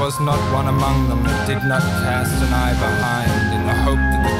was not one among them that did not cast an eye behind, in the hope that the